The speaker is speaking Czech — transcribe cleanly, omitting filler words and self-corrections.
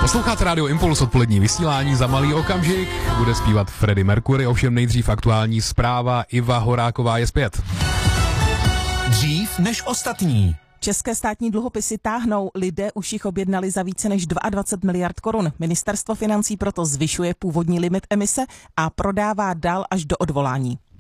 Posloucháte Radio Impuls, odpolední vysílání, za malý okamžik bude zpívat Freddie Mercury, ovšem nejdřív aktuální zpráva, Iva Horáková je zpět. Dřív než ostatní. České státní dluhopisy táhnou, lidé už jich objednali za více než 22 miliard korun. Ministerstvo financí proto zvyšuje původní limit emise a prodává dál až do odvolání.